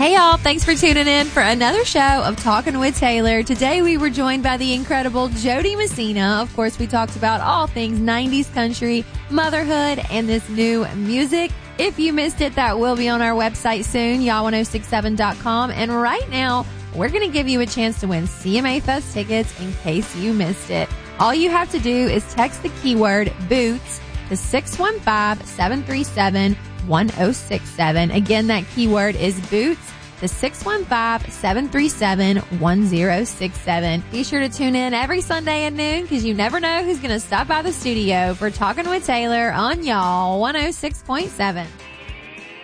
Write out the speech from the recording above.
Hey y'all, thanks for tuning in for another show of Talking with Taylor. Today we were joined by the incredible Jody Messina. Of course, we talked about all things 90s country, motherhood, and this new music. If you missed it, that will be on our website soon, y'all1067.com. And right now, we're going to give you a chance to win CMA Fest tickets in case you missed it. All you have to do is text the keyword BOOTS to 615-737-1067. Again, that keyword is BOOTS to 615-737-1067. Be sure to tune in every Sunday at noon because you never know who's going to stop by the studio for Talking with Taylor on y'all 106.7.